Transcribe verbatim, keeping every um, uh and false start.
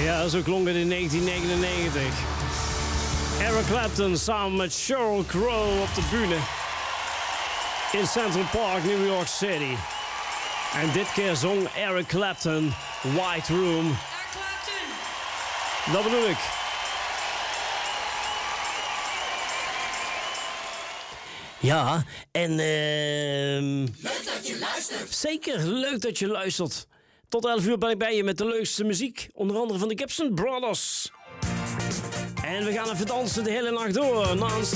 Ja, zo klonk het in negentien negenennegentig. Eric Clapton samen met Sheryl Crow op de bühne in Central Park, New York City. En dit keer zong Eric Clapton White Room. Eric Clapton. Dat bedoel ik. Ja, en ehm... Leuk dat je luistert. zeker, leuk dat je luistert. Tot elf uur ben ik bij je met de leukste muziek. Onder andere van de Gibson Brothers. En we gaan even dansen de hele nacht door.